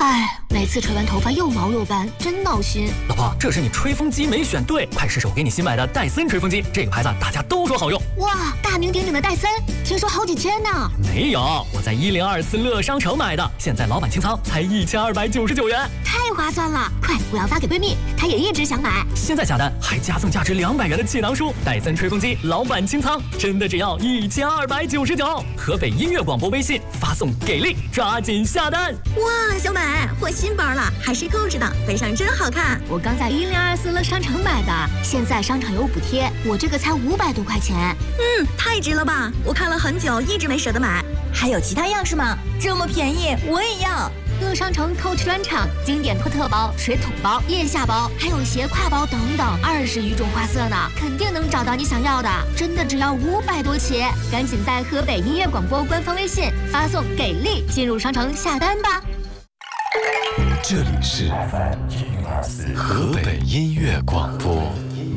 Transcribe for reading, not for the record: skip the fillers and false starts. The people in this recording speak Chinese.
哎，每次吹完头发又毛又斑，真闹心。 老婆，这是你吹风机没选对，快试试我给你新买的戴森吹风机，这个牌子大家都说好用。 哇，大名鼎鼎的戴森，听说好几千呢。 没有，我在1024乐商城买的，现在老板清仓才1299元， 太划算了！快，我要发给闺蜜，她也一直想买。 现在下单还加送价值200元的气囊书，戴森吹风机老板清仓，真的只要1299。河北音乐广播微信发送给力，抓紧下单。 哇，小美获新包了，还是购置的，背上真好看。 我刚在1024乐商城买的，现在商场有补贴，我这个才500多块钱。 太值了吧！我看了很久，一直没舍得买。还有其他样式吗？这么便宜，我也要。 乐商城 Coach 专场，经典托特包、水桶包、腋下包，还有斜挎包等等，20余种花色呢，肯定能找到你想要的。真的只要500多起，赶紧在河北音乐广播官方微信发送“给力”进入商城下单吧。 这里是河北音乐广播。